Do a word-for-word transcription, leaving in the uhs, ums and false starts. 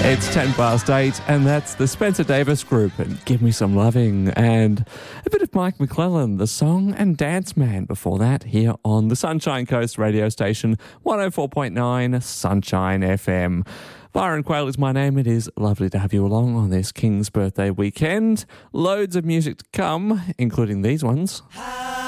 It's ten past eight, and that's the Spencer Davis Group and Give Me Some Loving, and a bit of Mike McClellan, the song and dance man before that, here on the Sunshine Coast radio station, one oh four point nine Sunshine F M. Byron Quayle is my name. It is lovely to have you along on this King's birthday weekend. Loads of music to come, including these ones.